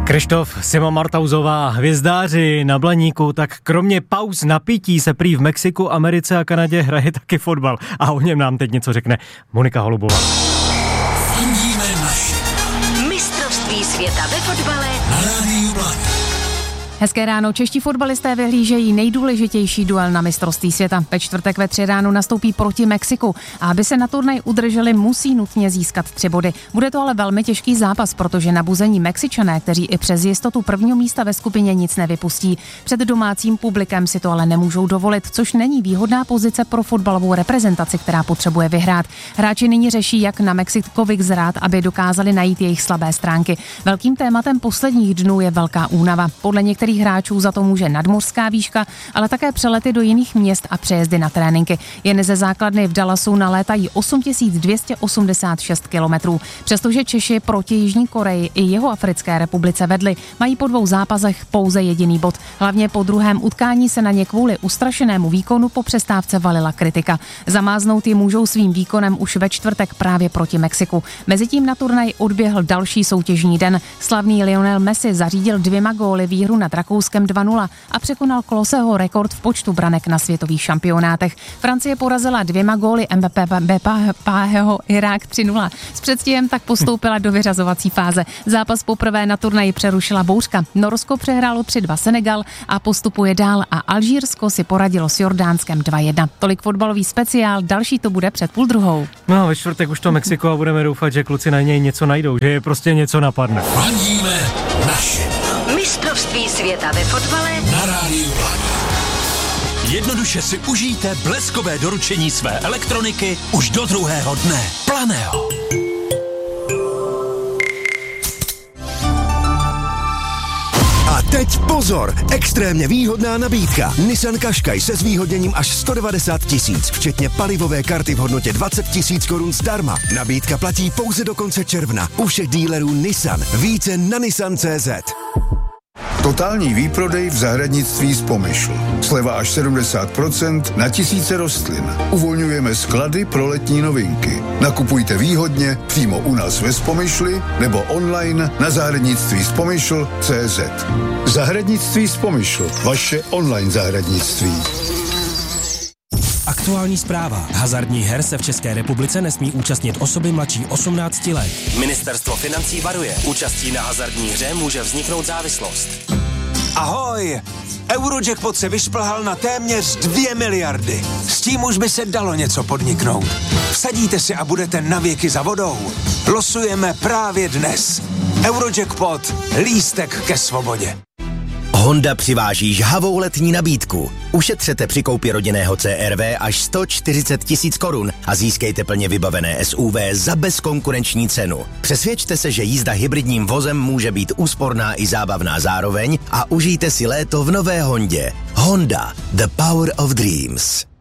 Krištof, Sima Martauzová, hvězdáři na Blaníku, tak kromě pauz na pití se prý v Mexiku, Americe a Kanadě hraje taky fotbal. A o něm nám teď něco řekne Monika Holubová. Fandíme naše. Mistrovství světa ve fotbale Na Rádiu Blaník. Hezké ráno, čeští fotbalisté vyhlížejí nejdůležitější duel na mistrovství světa. Ve čtvrtek ve 3 ráno nastoupí proti Mexiku a aby se na turnaj udrželi, musí nutně získat 3 body. Bude to ale velmi těžký zápas, protože nabuzení Mexičané, kteří i přes jistotu prvního místa ve skupině nic nevypustí. Před domácím publikem si to ale nemůžou dovolit, což není výhodná pozice pro fotbalovou reprezentaci, která potřebuje vyhrát. Hráči nyní řeší, jak na Mexiko vyzrát, aby dokázali najít jejich slabé stránky. Velkým tématem posledních dnů je velká únava. Podle některých hráčů za to může nadmořská výška, ale také přelety do jiných měst a přejezdy na tréninky. Jen ze základny v Dallasu nalétají 8286 kilometrů. Přestože Češi proti Jižní Koreji i Jihoafrické republice vedli, mají po 2 zápasech pouze jediný bod. Hlavně po druhém utkání se na ně kvůli ustrašenému výkonu po přestávce valila kritika. Zamáznout ji můžou svým výkonem už ve čtvrtek právě proti Mexiku. Mezitím na turnaj odběhl další soutěžní den. Slavný Lionel Messi zařídil 2 góly výhru nad Rakouskem 2-0 a překonal Kloseho rekord v počtu branek na světových šampionátech. Francie porazila 2 góly Mbappého Irák 3-0. S předstihem tak postoupila do vyřazovací fáze. Zápas poprvé na turnaji přerušila bouřka. Norsko přehrálo 3-2 Senegal a postupuje dál a Alžírsko si poradilo s Jordánskem 2-1. Tolik fotbalový speciál, další to bude před 12:30. No, ve čtvrtek už to Mexiko a budeme doufat, že kluci na něj něco najdou, že je prostě něco napadne. Fandíme naše. mistrovství světa ve fotbale Na Rádiu Blaník. Jednoduše si užijte bleskové doručení své elektroniky už do druhého dne. Planého. A teď pozor, extrémně výhodná nabídka. Nissan Qashqai se zvýhodněním až 190 000, včetně palivové karty v hodnotě 20 000 korun zdarma. Nabídka platí pouze do konce června. U všech dílerů Nissan. Více na nissan.cz. Totální výprodej v zahradnictví z Pomyšl. Sleva až 70% na tisíce rostlin. Uvolňujeme sklady pro letní novinky. Nakupujte výhodně přímo u nás ve Spomyšli nebo online na zahradnictví.spomyšl.cz. Zahradnictví z Pomyšl. Vaše online zahradnictví. Aktuální zpráva. Hazardních her se v České republice nesmí účastnit osoby mladší 18 let. Ministerstvo financí varuje. Účastí na hazardní hře může vzniknout závislost. Ahoj! Eurojackpot se vyšplhal na téměř 2 miliardy. S tím už by se dalo něco podniknout. Vsadíte si a budete navěky za vodou. Losujeme právě dnes. Eurojackpot. Lístek ke svobodě. Honda přiváží žhavou letní nabídku. Ušetřete při koupi rodinného CR-V až 140 000 korun a získejte plně vybavené SUV za bezkonkurenční cenu. Přesvědčte se, že jízda hybridním vozem může být úsporná i zábavná zároveň a užijte si léto v nové Hondě. Honda, the power of dreams.